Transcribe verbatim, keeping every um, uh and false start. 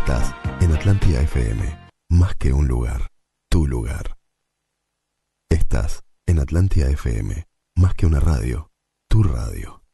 Estás en Atlántida F M, más que un lugar, tu lugar. Estás en Atlántida F M, más que una radio, tu radio.